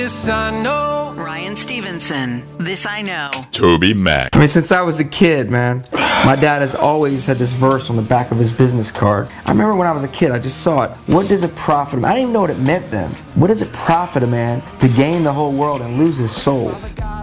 This I know. Ryan Stevenson, This I Know. Toby Mac. I mean, since I was a kid, man, my dad has always had this verse on the back of his business card. I remember when I was a kid, I just saw it. What does it profit a man? I didn't even know what it meant then. What does it profit a man to gain the whole world and lose his soul?